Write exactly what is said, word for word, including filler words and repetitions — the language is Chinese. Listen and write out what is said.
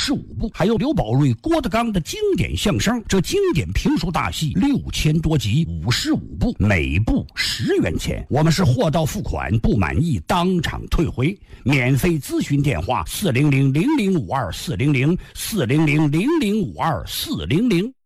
十五部，还有刘宝瑞、郭德纲的经典相声。这经典评书大戏六千多集，五十五部，每部十元钱。我们是货到付款，不满意当场退回。免费咨询电话：四零零零零五二四零零四零零零零五二四零零。